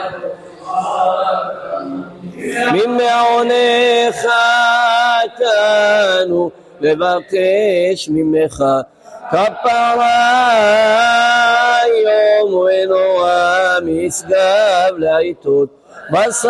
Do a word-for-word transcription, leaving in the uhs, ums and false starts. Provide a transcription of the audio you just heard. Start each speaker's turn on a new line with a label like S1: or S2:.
S1: ממעונך אתנו לבקש ממך כפרה יום ונורא משגב לעיתות בשר